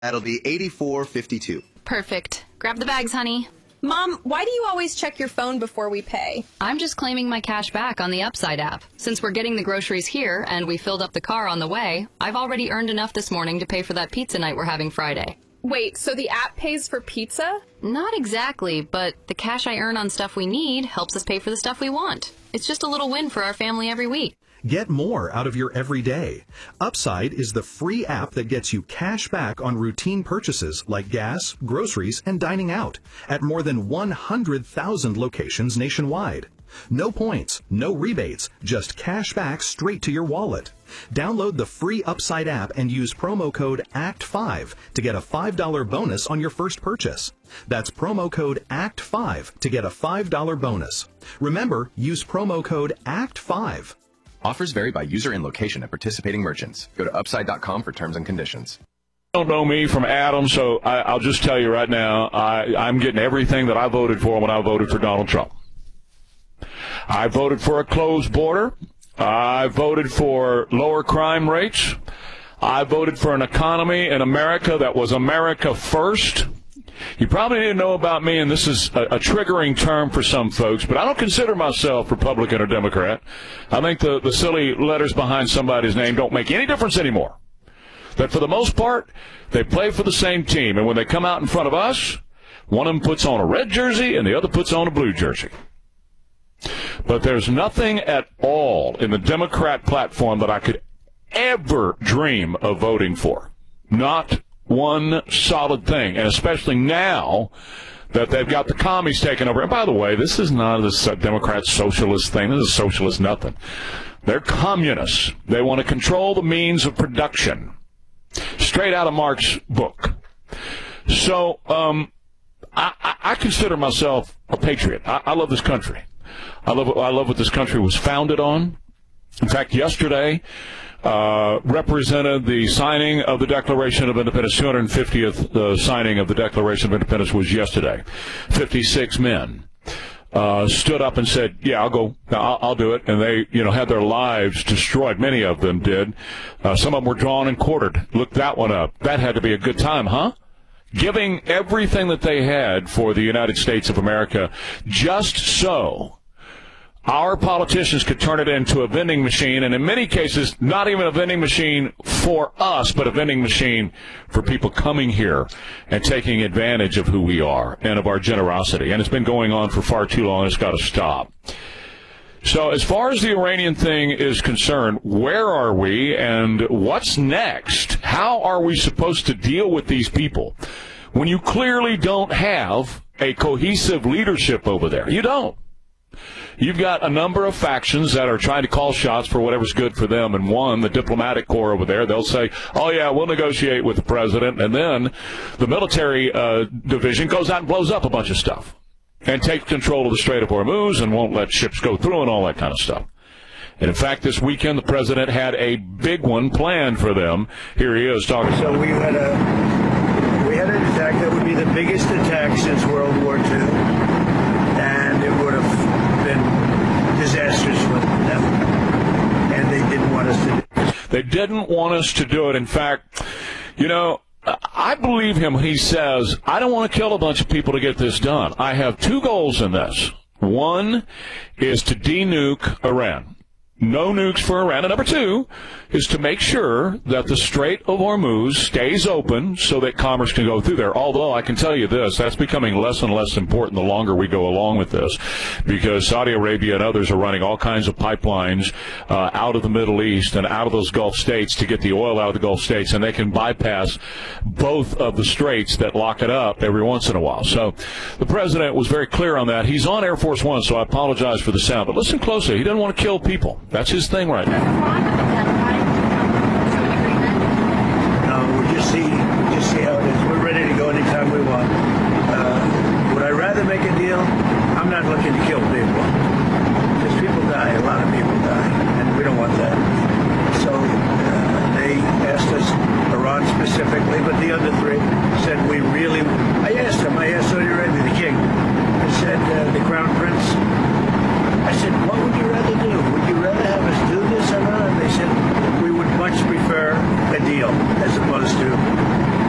That'll be $84.52. Perfect. Grab the bags, honey. Mom, why do you always check your phone before we pay? I'm just claiming my cash back on the Upside app. Since we're getting the groceries here and we filled up the car on the way, I've already earned enough this morning to pay for that pizza night we're having Friday. Wait, so the app pays for pizza? Not exactly, but the cash I earn on stuff we need helps us pay for the stuff we want. It's just a little win for our family every week. Get more out of your everyday. Upside is the free app that gets you cash back on routine purchases like gas, groceries, and dining out at more than 100,000 locations nationwide. No points, no rebates, just cash back straight to your wallet. Download the free Upside app and use promo code ACT5 to get a $5 bonus on your first purchase. That's promo code ACT5 to get a $5 bonus. Remember, use promo code ACT5. Offers vary by user and location at participating merchants. Go to upside.com for terms and conditions. You don't know me from Adam, so I'll just tell you right now, I'm getting everything that I voted for when I voted for Donald Trump. I voted for a closed border. I voted for lower crime rates. I voted for an economy in America that was America first. You probably didn't know about me, and this is a triggering term for some folks, but I don't consider myself Republican or Democrat. I think the silly letters behind somebody's name don't make any difference anymore. That for the most part, they play for the same team, and when they come out in front of us, one of them puts on a red jersey and the other puts on a blue jersey. But there's nothing at all in the Democrat platform that I could ever dream of voting for. Not one solid thing, and especially now that they've got the commies taking over. And by the way, this is not this Democrat socialist thing. This is socialist nothing. They're communists. They want to control the means of production. Straight out of Marx's book. So I consider myself a patriot. I love this country. I love what this country was founded on. In fact, yesterday represented the signing of the Declaration of Independence. 250th signing of the Declaration of Independence was yesterday. 56 men stood up and said, yeah, I'll go. I'll do it. And they, had their lives destroyed. Many of them did. Some of them were drawn and quartered. Look that one up. That had to be a good time, huh? Giving everything that they had for the United States of America just so our politicians could turn it into a vending machine, and in many cases, not even a vending machine for us, but a vending machine for people coming here and taking advantage of who we are and of our generosity. And it's been going on for far too long. It's got to stop. So as far as the Iranian thing is concerned, where are we and what's next? How are we supposed to deal with these people when you clearly don't have a cohesive leadership over there? You don't. You've got a number of factions that are trying to call shots for whatever's good for them. And one, the diplomatic corps over there, they'll say, oh, yeah, we'll negotiate with the president. And then the military division goes out and blows up a bunch of stuff and takes control of the Strait of Hormuz and won't let ships go through and all that kind of stuff. And, in fact, this weekend the president had a big one planned for them. Here he is talking. So we had an attack that would be the biggest attack since World War II. And it would have been disastrous for them. And they didn't want us to do it. They didn't want us to do it. In fact, I believe him when he says, I don't want to kill a bunch of people to get this done. I have two goals in this. One is to de-nuke Iran. No nukes for Iran. And number two is to make sure that the Strait of Hormuz stays open so that commerce can go through there. Although I can tell you this, that's becoming less and less important the longer we go along with this, because Saudi Arabia and others are running all kinds of pipelines out of the Middle East and out of those Gulf states to get the oil out of the Gulf states, and they can bypass both of the straits that lock it up every once in a while. So the president was very clear on that. He's on Air Force One, so I apologize for the sound. But listen closely. He doesn't want to kill people. That's his thing right now. No, we just see how it is. We're ready to go anytime we want. Would I rather make a deal? I'm not looking to kill people. Because people die. A lot of people die. And we don't want that. So they asked us, Iran specifically, but the other three,